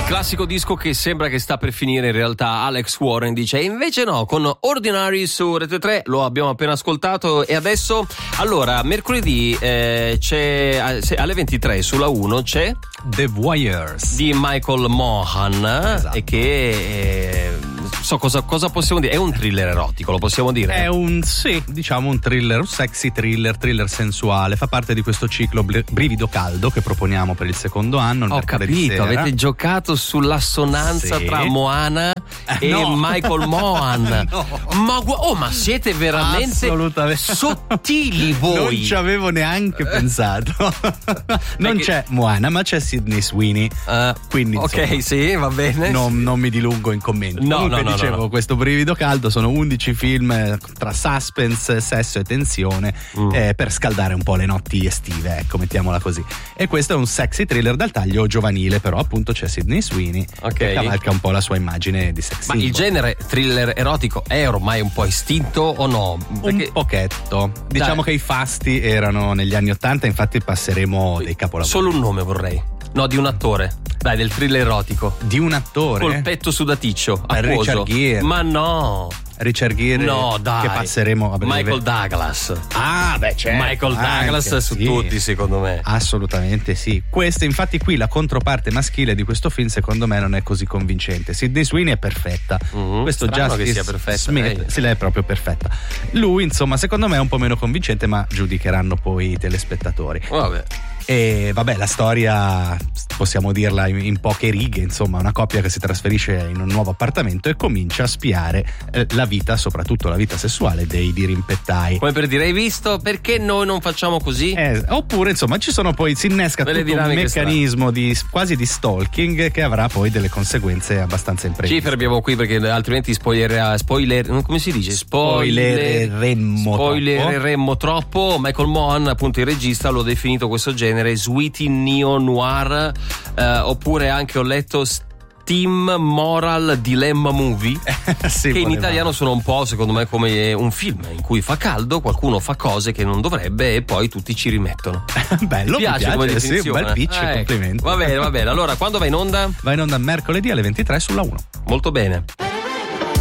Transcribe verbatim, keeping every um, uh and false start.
classico disco che sembra che sta per finire, in realtà Alex Warren dice, e invece no, con Ordinary su Rete tre lo abbiamo appena ascoltato. E adesso, allora, mercoledì eh, c'è alle ventitré sulla uno c'è The Voyeurs di Michael Mohan, esatto. E che eh, so cosa, cosa possiamo dire, è un thriller erotico, lo possiamo dire? È un, sì, diciamo un thriller, un sexy thriller, thriller sensuale, fa parte di questo ciclo Brivido Caldo che proponiamo per il secondo anno. Ho capito, avete giocato sull'assonanza sì. tra Moana e no. Michael Mohan. No. Ma, oh, ma siete veramente sottili voi. Non ci avevo neanche uh. pensato. Non Perché... c'è Moana, ma c'è Sydney Sweeney. Uh, Quindi, ok, insomma, sì, va bene. Non, non mi dilungo in commenti. No, Comunque, no, no, dicevo, no, no. questo Brivido Caldo sono undici film tra suspense, sesso e tensione mm. eh, per scaldare un po' le notti estive, ecco, mettiamola così. E questo è un sexy thriller dal taglio giovanile, però appunto c'è Sydney Sweeney okay. che cavalca un po' la sua immagine di sex Ma symbol. Il genere thriller erotico è ormai un po' estinto o no? Perché... Un pochetto. Diciamo Dai. che i fasti erano negli anni ottanta, infatti passeremo dei capolavori. Solo un nome vorrei. No, di un attore. Dai, del thriller erotico. Di un attore? Col petto sudaticcio, acquoso. Richard Gere. Ma no. Richard Gere, no, dai. che passeremo a breve. Michael Douglas. Ah, beh, certo. Michael Douglas Anche, su sì. tutti, secondo me. Assolutamente sì. Questa, infatti, qui la controparte maschile di questo film, secondo me, non è così convincente. Sydney Sweeney è perfetta. Mm-hmm. Questo Strano Justice che sia perfetta. Smith, lei. sì, lei è proprio perfetta. Lui, insomma, secondo me è un po' meno convincente, ma giudicheranno poi i telespettatori. Vabbè. E vabbè, la storia possiamo dirla in, in poche righe, insomma, una coppia che si trasferisce in un nuovo appartamento e comincia a spiare eh, la vita, soprattutto la vita sessuale dei dirimpettai. Come per dire, hai visto? Perché noi non facciamo così? Eh, oppure, insomma, ci sono poi, si innesca Belle tutto un meccanismo di, quasi di stalking che avrà poi delle conseguenze abbastanza impreviste. Ci fermiamo qui perché altrimenti spoiler, spoiler come si dice? Spoilereremmo Spoilereremmo troppo. Michael Mohan, appunto il regista, l'ho definito questo genere sweetie neo-noir, eh, oppure anche ho letto Steam Moral Dilemma Movie, sì, che in italiano sono un po', secondo me, come un film in cui fa caldo, qualcuno fa cose che non dovrebbe e poi tutti ci rimettono. Bello, mi piace, piace come definizione. Sì, un bel pitch, eh, complimenti. Va bene, va bene. Allora, quando va in onda? Va in onda mercoledì alle ventitré sulla uno. Molto bene.